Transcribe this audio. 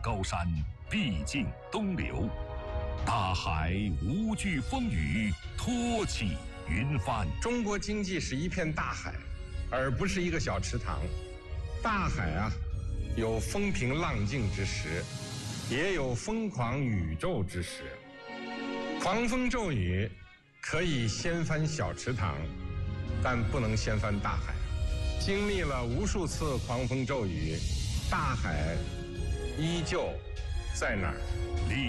高山毕竟东流，大海无惧风雨，托起云帆。 中国经济是一片大海，而不是一个小池塘。大海啊，有风平浪静之时，也有疯狂宇宙之时。狂风骤雨可以掀翻小池塘，但不能掀翻大海。经历了无数次狂风骤雨，大海依旧在那儿。